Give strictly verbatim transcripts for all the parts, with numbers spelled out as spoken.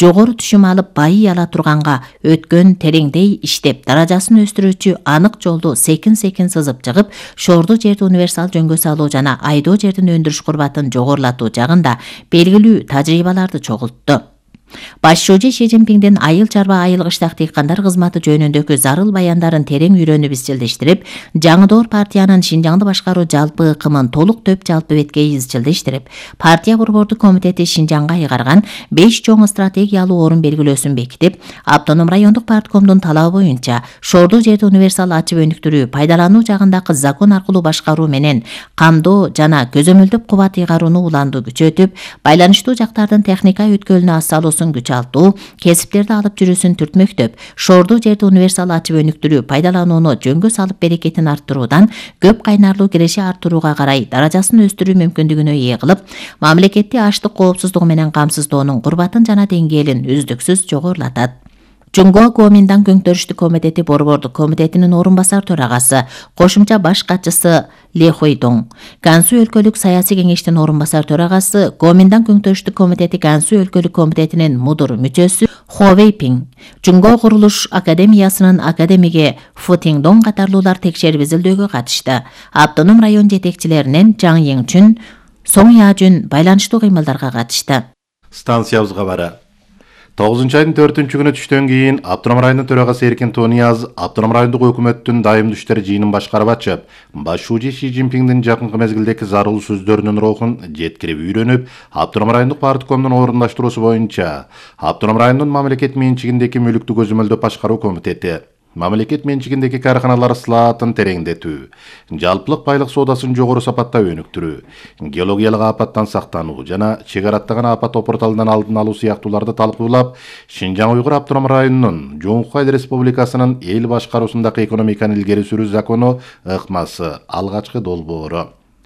жогору түшүм алып байый ала турганга өткөн тереңдей иштеп даражасын өстүрүүчү анык жолду секин-секин сызып чыгып, шорду жерди универсал жөнгө салуу жана айдоо жердин өндүрүш курбатын жогорулатуу жагында белгилүү тажрыйбаларды чогултту. Баш шужи Ши Цзиньпиндин айыл чарба айыл кыштак дыйкандар кызматы жөнүндөгү зарыл баяндарын терең үйрөнүп изчилдештирип, Жаңыдоор партиянын Шинжаңды башкаруу жалпы ыкымын толук төп жалпы бетке изчилдештирип, партия борбордук комитети Шинжаңга ыйгарган беш чоң стратегиялуу орун белгилөөсүн бекитип, автоном райондук парткомдун талабы боюнча шорду жерди универсал ачып өнүктүрүү, пайдалануу жагындагы закон аркылуу башкаруу менен камдоо жана көзөмөлдөп кубат ыйгарууну уланду күчөтүп, байланыштуу жактардын техника өткөлүнө ас салуусун күч-алтуу, кесиптерди алып жүрүүсүн түртмөктөп, шорду жерди универсал ачып өнүктүрүү, пайдаланууну жөнгө салып берекетин арттыруудан көп кайнарлуу киреше арттырууга карай даражасын өстүрүү мүмкүндүгүнө ээ кылып, мамлекетти аштык коопсуздугу менен камсыздоонун курбатын жана деңгээлин үздүксүз жогорулатат. Жумго Гоминдан Көңтөрүштүк комитети борбордук комитетинин орун басар төрагасы, кошумча баш катчысы Ле Хойдоң, Гансу өлкөлүк саясий кеңештин орун басар төрагасы, Гоминдан Көңтөрүштүк комитети Гансу өлкөлүк комитетинин мудур мүчөсү Хо Вейпинг, Жумго курулуш академиясынын академиги Фу Тиңдоң катарлуулар текшерип изилдөөгө катышты. Автоном район жетекчилеринен Жаң Йиңчүн, Соң Яжүн байланыштуу кыймылдарга катышты. Станциябызга бара. тогузунчу айдын төртүнчү күнү түштөн кийин Автоном районунун төрагасы Эркин Тонияз Автоном райондук өкмөттүн дайымдуу иштер жыйынын башкарып ачып, баш шужи Ши Цзиньпиндин жакынкы мезгилдеги зарыл сөздөрүнүн рухун жеткирип үйрөнүп, Автоном райондук парткомдун орундаштыруусу боюнча Автоном районунун мамлекет менчигиндеги мүлүктү көзөмөлдөп башкаруу комитети, мамлекет менчигиндеги карханалар слаатын тереңдетүү, жалпылык байлык соодасын жогору сапатта өнүктүрүү, геологиялык апаттан сактануу жана чек ара аттаган апат опурталынан алдын алуу сыяктууларды талкуулап, Шинжаң Уйгур автоном районунун Жоңку Айыл Республикасынын эл башкаруусундагы экономиканы илгери сүрүү закону ыкмасы алгачкы долбоору.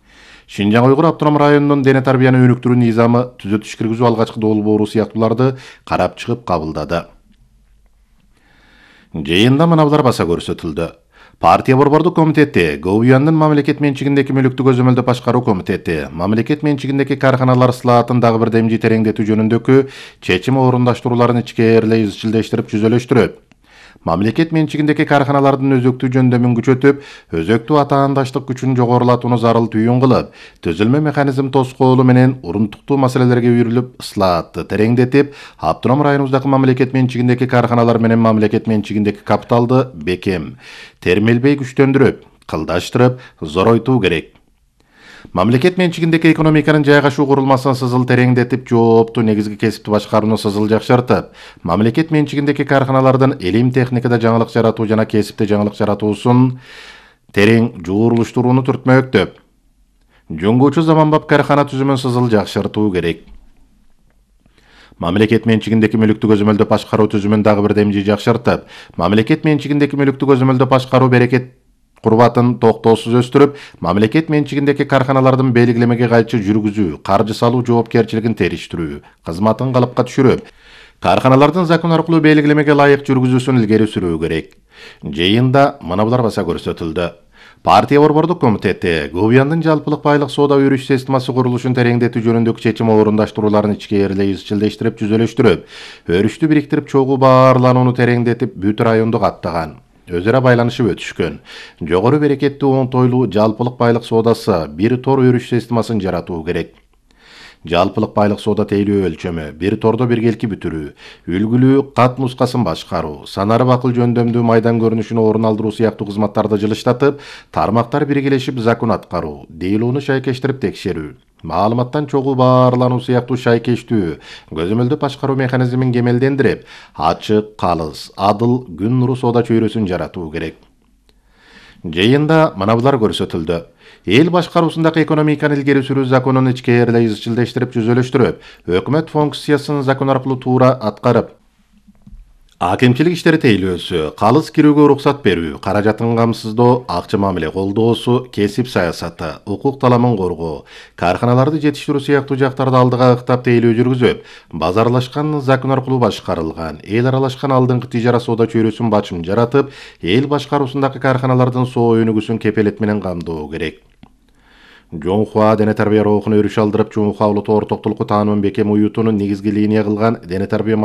Шинжаң Уйгур автоном районунун дене тарбияны өнүктүрүү низамы түзөтүш киргизүү алгачкы долбоору сыяктууларды карап чыгып кабылдады. Жыйында мынабулар баса көрсөтүлдү. Партия борбордук комитети, Говуяндын мамлекет менчигиндеги мүлүктү көзөмөлдөп башкаруу комитети, мамлекет менчигиндеги карханалар слаатын дагы бир демжи тереңдетүү жөнүндөгү чечим орундаштрууларын ичкээрлей изчилдештирип жүзөлөштүрөт. Мамлекет менчигиндеги карханалардын өзөктүү жөндөмүн күчөтүп, өзөктүү атаандаштык күчүн жогорулатууну зарыл түйүн кылып, түзүлмө механизм тоскоолу менен урунтуктуу маселелерге үйрүлүп, слаатты тереңдетип, Автоном районубуздагы мамлекет менчигиндеги карханалар менен мамлекет менчигиндеги капиталды бекем, термелбей күчтөндүрүп, кылдаштырып, зоройтуу керек. Мамлекет менчигиндеги экономиканын жайгашуу курулмасын сызыл тереңдетип, жооптуу негизги кесипти башкарууну сызыл жакшыртып, мамлекет менчигиндеги карханалардын илим техникада жаңылык жаратуу жана кесипте жаңылык жаратуусун терең жуурулуштурууну түртмөктөп, жөнгөчө заманбап кархана түзүмүн сызыл жакшыртуу керек. Мамлекет менчигиндеги мүлүктү көзөмөлдөп башкаруу түзүмүн дагы бир демжи жакшыртып, мамлекет менчигиндеги мүлүктү көзөмөлдөп башкаруу берекет курбатын токтоосуз өстүрүп, мамлекет менчигиндеги карханалардын белгилемеге кайчы жүргүзүү, каржы салуу жоопкерчилигин териштирүү, кызматын калыпка түшүрүп, карханалардын закон аркылуу белгилемеге ылайык жүргүзүүсүн илгери сүрүү керек. Жыйында мынабулар баса көрсөтүлдү. Партия борбордук комитети, Говуяндын жалпылык байлык соода өрүш системасы курулушун тереңдетүү жөнүндөгү чечим орундаштрууларын ичкээрлей изчилдештирип жүзөлөштүрүп, өрүштү бириктирип чогуу баарланууну тереңдетип, бүт райондук аттаган. Өз ара байланышып өтүшкөн. Жогору берекеттүү оңтойлуу жалпылык байлык соодасы бир тор өрүш системасын жаратуу керек. Жалпылык байлык соода тейлөө өлчөмү, бир тордо биргелки бүтүрүү, үлгүлүү кат нускасын башкаруу, санары бакыл жөндөмдүү майдан көрүнүшүнө орун алдыруу сыяктуу кызматтарды жылыштатып, тармактар биргелешип закон аткаруу, дейлоону шайкештирип текшерүү, маалыматтан чогуу баарлануу сыяктуу шайкештүү, көзөмөлдөп башкаруу механизмин кемелдендирип, ачык, калыс, адыл, күн нуру соода чөйрөсүн жаратуу керек. Жыйында мынабулар көрсөтүлдү. Эл башкаруусундагы экономиканы илгери сүрүү законун ичкээрлей изчилдештирип жүзөлөштүрүп, өкмөт функциясын закон аркылуу туура аткарып, акимчилик иштери тейлөөсү, калыс кирүүгө уруксат берүү, каражатын камсыздоо, акча мамиле колдоосу, кесип саясаты, укук таламын коргоо, карханаларды жетиштирүү сыяктуу жактарды алдыга ыктап тейлөө жүргүзүп, базарлашкан закон аркылуу башкарылган, эл аралашкан алдыңкы тижара соода чөйрөсүн бачым жаратып, эл башкаруусундагы карханалардын соо өнүгүүсүн кепелет менен камдоо керек. Жоңхуа дене тарбия рухун өрүш алдырып, Жоңхуа улуттуу ортоктулукку таанымын бекем уютууну негизги линия кылган дене тарбия